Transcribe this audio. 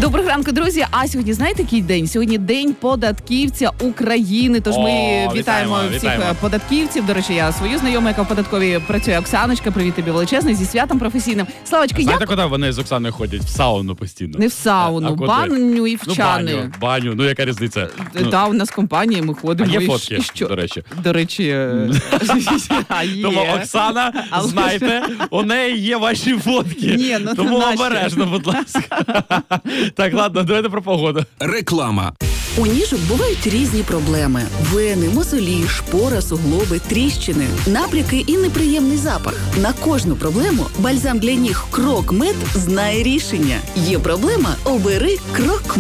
Доброго ранку, друзі. А сьогодні знаєте, який день? Сьогодні день податківця України. Тож ми вітаємо всіх податківців. До речі, я свою знайому, яка в податковій працює, Оксаночка. Привіт тобі величезний, зі святом професійним. Славочка, знаєте, куди вони з Оксаною ходять? В сауну постійно. Не в сауну, баню і в чани. Баню. Ну, яка різниця? Так, у нас компанія, ми ходимо. А є фотки, до речі? До речі, є. Тому, Оксана, знайте, у неї є ваші фотки. Тому обережно, будь ласка. Так, ладно, давайте про погоду. Реклама. У ніжок бувають різні проблеми. Вени, мозолі, шпора, суглоби, тріщини, набряки і неприємний запах. На кожну проблему бальзам для ніг Крок Мед знає рішення. Є проблема – обери Крок